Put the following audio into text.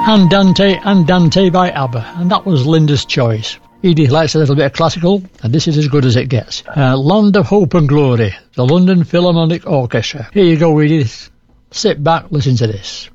Andante by ABBA, and that was Linda's choice. Edith likes a little bit of classical, and this is as good as it gets. Land of Hope and Glory, the London Philharmonic Orchestra. Here you go, Edith. Sit back, listen to this.